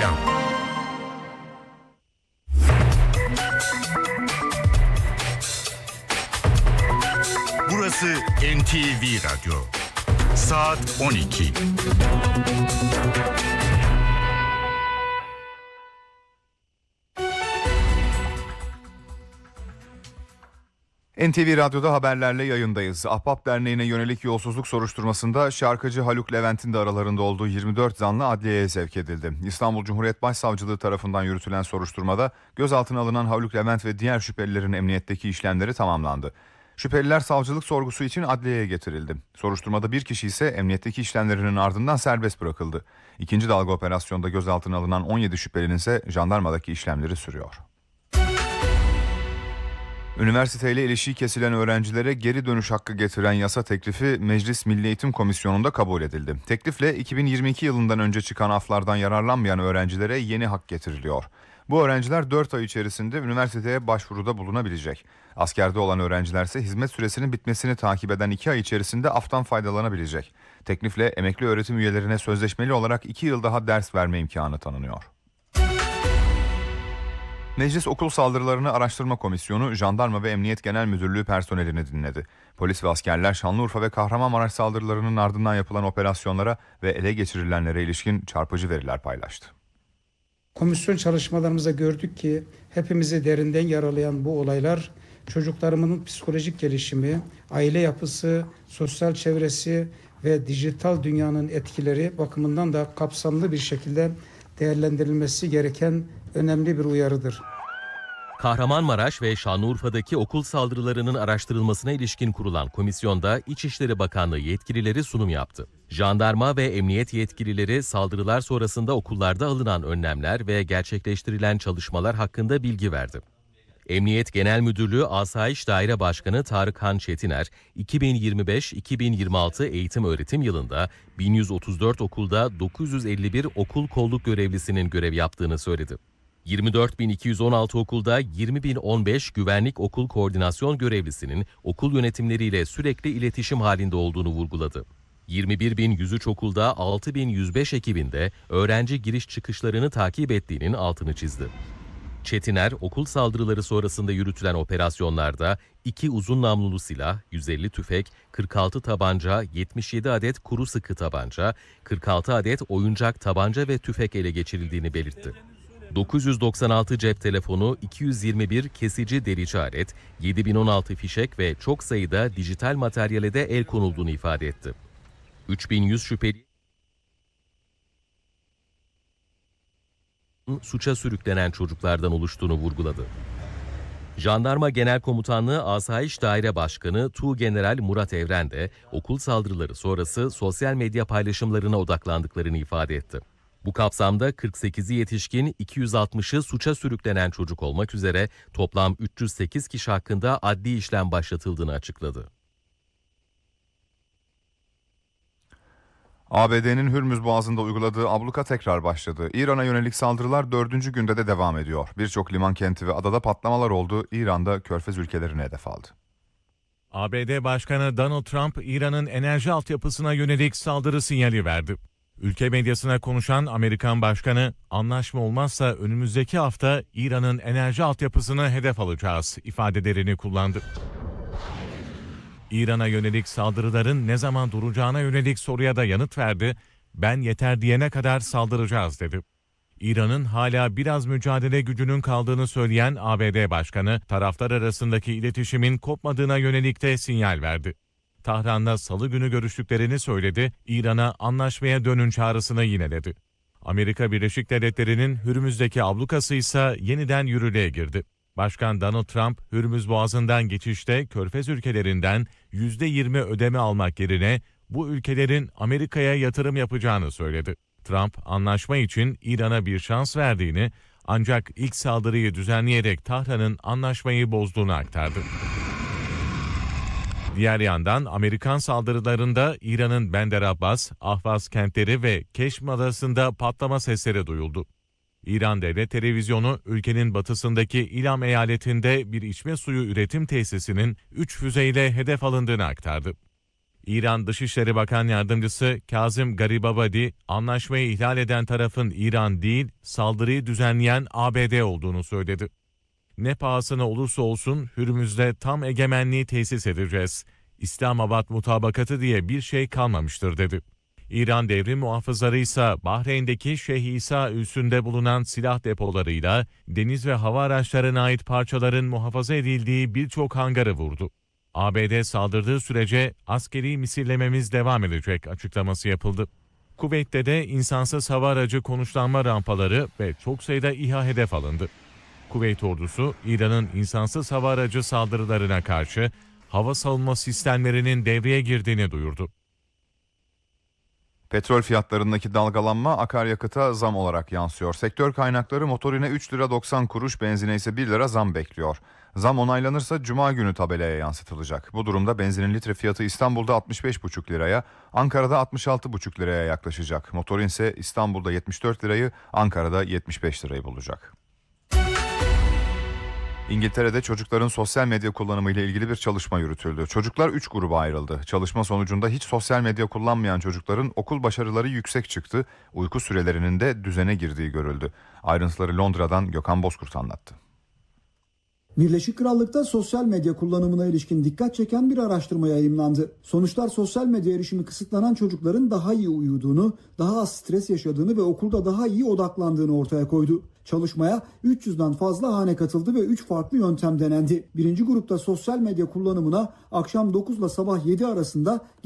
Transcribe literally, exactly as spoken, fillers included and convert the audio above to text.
Reklam. Burası N T V Radyo. Saat on iki. N T V Radyo'da haberlerle yayındayız. Ahbap Derneği'ne yönelik yolsuzluk soruşturmasında şarkıcı Haluk Levent'in de aralarında olduğu yirmi dört zanlı adliyeye sevk edildi. İstanbul Cumhuriyet Başsavcılığı tarafından yürütülen soruşturmada gözaltına alınan Haluk Levent ve diğer şüphelilerin emniyetteki işlemleri tamamlandı. Şüpheliler savcılık sorgusu için adliyeye getirildi. Soruşturmada bir kişi ise emniyetteki işlemlerinin ardından serbest bırakıldı. İkinci dalga operasyonda gözaltına alınan on yedi şüphelinin ise jandarmadaki işlemleri sürüyor. Üniversiteyle ilişiği kesilen öğrencilere geri dönüş hakkı getiren yasa teklifi Meclis Milli Eğitim Komisyonu'nda kabul edildi. Teklifle iki bin yirmi iki yılından önce çıkan aflardan yararlanmayan öğrencilere yeni hak getiriliyor. Bu öğrenciler dört ay içerisinde üniversiteye başvuruda bulunabilecek. Askerde olan öğrenciler ise hizmet süresinin bitmesini takip eden iki ay içerisinde aftan faydalanabilecek. Teklifle emekli öğretim üyelerine sözleşmeli olarak iki yıl daha ders verme imkanı tanınıyor. Meclis Okul Saldırılarını Araştırma Komisyonu, Jandarma ve Emniyet Genel Müdürlüğü personelini dinledi. Polis ve askerler Şanlıurfa ve Kahramanmaraş saldırılarının ardından yapılan operasyonlara ve ele geçirilenlere ilişkin çarpıcı veriler paylaştı. Komisyon çalışmalarımızda gördük ki hepimizi derinden yaralayan bu olaylar çocuklarımızın psikolojik gelişimi, aile yapısı, sosyal çevresi ve dijital dünyanın etkileri bakımından da kapsamlı bir şekilde değerlendirilmesi gereken önemli bir uyarıdır. Kahramanmaraş ve Şanlıurfa'daki okul saldırılarının araştırılmasına ilişkin kurulan komisyonda İçişleri Bakanlığı yetkilileri sunum yaptı. Jandarma ve emniyet yetkilileri saldırılar sonrasında okullarda alınan önlemler ve gerçekleştirilen çalışmalar hakkında bilgi verdi. Emniyet Genel Müdürlüğü Asayiş Daire Başkanı Tarıkhan Çetiner, iki bin yirmi beş iki bin yirmi altı eğitim öğretim yılında bin yüz otuz dört okulda dokuz yüz elli bir okul kolluk görevlisinin görev yaptığını söyledi. yirmi dört bin iki yüz on altı okulda yirmi bin on beş güvenlik okul koordinasyon görevlisinin okul yönetimleriyle sürekli iletişim halinde olduğunu vurguladı. yirmi bir bin yüz üç okulda altı bin yüz beş ekibinde öğrenci giriş çıkışlarını takip ettiğinin altını çizdi. Çetiner, okul saldırıları sonrasında yürütülen operasyonlarda iki uzun namlulu silah, yüz elli tüfek, kırk altı tabanca, yetmiş yedi adet kuru sıkı tabanca, kırk altı adet oyuncak tabanca ve tüfek ele geçirildiğini belirtti. dokuz yüz doksan altı cep telefonu, iki yüz yirmi bir kesici delici alet, yedi bin on altı fişek ve çok sayıda dijital materyale de el konulduğunu ifade etti. üç bin yüz şüpheli suça sürüklenen çocuklardan oluştuğunu vurguladı. Jandarma Genel Komutanlığı Asayiş Daire Başkanı Tuğgeneral Murat Evren de okul saldırıları sonrası sosyal medya paylaşımlarına odaklandıklarını ifade etti. Bu kapsamda kırk sekizi yetişkin, iki yüz altmışı suça sürüklenen çocuk olmak üzere toplam üç yüz sekiz kişi hakkında adli işlem başlatıldığını açıkladı. A B D'nin Hürmüz Boğazı'nda uyguladığı abluka tekrar başladı. İran'a yönelik saldırılar dördüncü günde de devam ediyor. Birçok liman kenti ve adada patlamalar oldu. İran'da Körfez ülkelerine hedef aldı. A B D Başkanı Donald Trump, İran'ın enerji altyapısına yönelik saldırı sinyali verdi. Ülke medyasına konuşan Amerikan Başkanı, anlaşma olmazsa önümüzdeki hafta İran'ın enerji altyapısını hedef alacağız ifadelerini kullandı. İran'a yönelik saldırıların ne zaman duracağına yönelik soruya da yanıt verdi. Ben yeter diyene kadar saldıracağız dedi. İran'ın hala biraz mücadele gücünün kaldığını söyleyen A B D Başkanı, taraflar arasındaki iletişimin kopmadığına yönelik de sinyal verdi. Tahran'la salı günü görüştüklerini söyledi, İran'a anlaşmaya dönün çağrısını yineledi. Amerika Birleşik Devletleri'nin Hürmüz'deki ablukası ise yeniden yürürlüğe girdi. Başkan Donald Trump, Hürmüz Boğazı'ndan geçişte Körfez ülkelerinden yüzde yirmi ödeme almak yerine bu ülkelerin Amerika'ya yatırım yapacağını söyledi. Trump, anlaşma için İran'a bir şans verdiğini, ancak ilk saldırıyı düzenleyerek Tahran'ın anlaşmayı bozduğunu aktardı. Diğer yandan Amerikan saldırılarında İran'ın Bender Abbas, Ahvaz kentleri ve Keşm adasında patlama sesleri duyuldu. İran Devlet Televizyonu, ülkenin batısındaki İlam eyaletinde bir içme suyu üretim tesisinin üç füzeyle hedef alındığını aktardı. İran Dışişleri Bakan Yardımcısı Kazım Garibabadi, anlaşmayı ihlal eden tarafın İran değil, saldırıyı düzenleyen A B D olduğunu söyledi. Ne pahasına olursa olsun Hürmüz'de tam egemenliği tesis edeceğiz. İslamabad mutabakatı diye bir şey kalmamıştır dedi. İran devrim muhafızları ise Bahreyn'deki Şeyh İsa üssünde bulunan silah depolarıyla deniz ve hava araçlarına ait parçaların muhafaza edildiği birçok hangarı vurdu. A B D saldırdığı sürece askeri misillememiz devam edecek açıklaması yapıldı. Kuveyt'te de insansız hava aracı konuşlanma rampaları ve çok sayıda İHA hedef alındı. Kuveyt ordusu İran'ın insansız hava aracı saldırılarına karşı hava savunma sistemlerinin devreye girdiğini duyurdu. Petrol fiyatlarındaki dalgalanma akaryakıta zam olarak yansıyor. Sektör kaynakları motorine üç lira doksan kuruş, benzine ise bir lira zam bekliyor. Zam onaylanırsa Cuma günü tabelaya yansıtılacak. Bu durumda benzinin litre fiyatı İstanbul'da altmış beş buçuk liraya, Ankara'da altmış altı buçuk liraya yaklaşacak. Motorin ise İstanbul'da yetmiş dört lirayı, Ankara'da yetmiş beş lirayı bulacak. İngiltere'de çocukların sosyal medya kullanımı ile ilgili bir çalışma yürütüldü. Çocuklar üç gruba ayrıldı. Çalışma sonucunda hiç sosyal medya kullanmayan çocukların okul başarıları yüksek çıktı, uyku sürelerinin de düzene girdiği görüldü. Ayrıntıları Londra'dan Gökhan Bozkurt anlattı. Birleşik Krallık'ta sosyal medya kullanımına ilişkin dikkat çeken bir araştırma yayımlandı. Sonuçlar sosyal medya erişimi kısıtlanan çocukların daha iyi uyuduğunu, daha az stres yaşadığını ve okulda daha iyi odaklandığını ortaya koydu. Çalışmaya üç yüzden fazla hane katıldı ve üç farklı yöntem denendi. Birinci grupta sosyal medya kullanımına akşam dokuz ile sabah yedi arasında